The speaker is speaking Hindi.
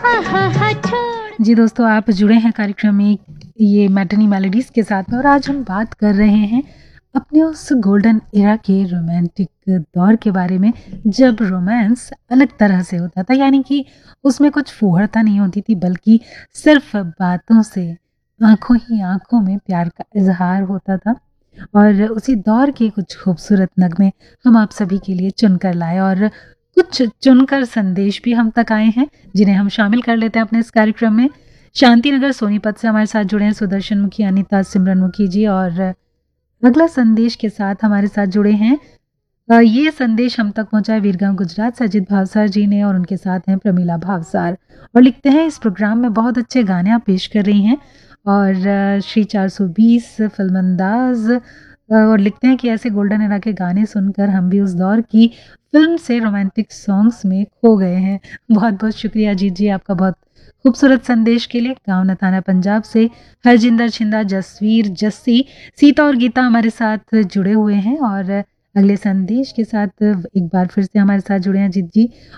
जी दोस्तों, आप जुड़े हैं कार्यक्रम में ये मैटनी मेलोडीज के साथ में और आज हम बात कर रहे हैं अपने उस गोल्डन एरा के रोमांटिक दौर के बारे में जब रोमांस अलग तरह से होता था, यानी कि उसमें कुछ फूहड़ता नहीं होती थी बल्कि सिर्फ बातों से आंखों ही आंखों में प्यार का इजहार होता था। और उसी दौर के कुछ खूबसूरत नगमे हम आप सभी के लिए चुनकर लाए और कुछ चुनकर संदेश भी हम तक आए हैं जिन्हें हम शामिल कर लेते हैं अपने इस कार्यक्रम में। शांति नगर सोनीपत से हमारे साथ जुड़े हैं सुदर्शन मुखी, अनीता सिमरन मुखी जी और अगला संदेश के साथ हमारे साथ जुड़े हैं ये संदेश हम तक पहुंचा है वीरगांव गुजरात से अजित भावसार जी ने और उनके साथ हैं प्रमीला भावसार और लिखते हैं इस प्रोग्राम में बहुत अच्छे गाने आप पेश कर रही हैं और श्री 420 फिल्म अंदाज और लिखते हैं कि ऐसे गोल्डन एरा के गाने सुनकर हम भी उस दौर की फिल्म से रोमांटिक सॉन्ग्स में खो गए हैं। बहुत बहुत शुक्रिया अजीत जी आपका बहुत खूबसूरत संदेश के लिए। गांव नथाना पंजाब से हरजिंदर छिंदा, जसवीर, जस्सी, सीता और गीता हमारे साथ जुड़े हुए हैं और अगले संदेश के साथ एक बार फिर से हमारे साथ जुड़े हैं अजीत जी